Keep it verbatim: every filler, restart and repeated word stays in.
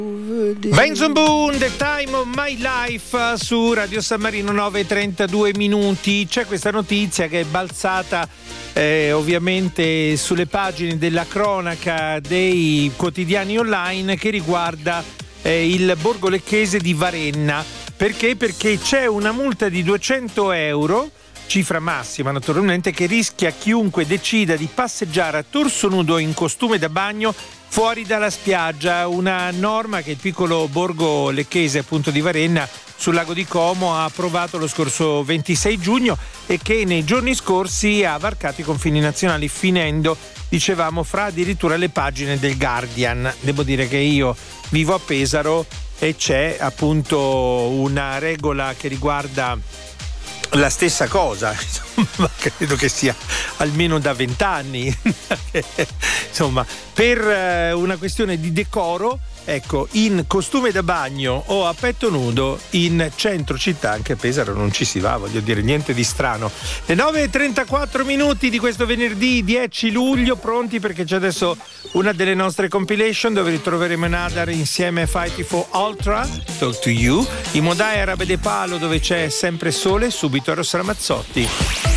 Benson Boone, The Time of My Life su Radio San Marino, nove e trentadue minuti. C'è questa notizia che è balzata eh, ovviamente sulle pagine della cronaca dei quotidiani online, che riguarda eh, il borgo lecchese di Varenna. Perché? Perché c'è una multa di duecento euro, cifra massima naturalmente, che rischia chiunque decida di passeggiare a torso nudo in costume da bagno fuori dalla spiaggia. Una norma che il piccolo borgo lecchese appunto di Varenna sul lago di Como ha approvato lo scorso ventisei giugno e che nei giorni scorsi ha varcato i confini nazionali, finendo, dicevamo, fra addirittura le pagine del Guardian. Devo dire che io vivo a Pesaro e c'è appunto una regola che riguarda la stessa cosa, insomma, credo che sia almeno da vent'anni. Insomma, per una questione di decoro, ecco, in costume da bagno o a petto nudo in centro città, anche a Pesaro non ci si va, voglio dire, niente di strano. Le nove e trentaquattro minuti di questo venerdì dieci luglio, pronti perché c'è adesso una delle nostre compilation dove ritroveremo Nadar insieme a Fighting for Ultra, Talk to You, i Modai Arabe de Palo dove c'è sempre sole, subito Eros Ramazzotti.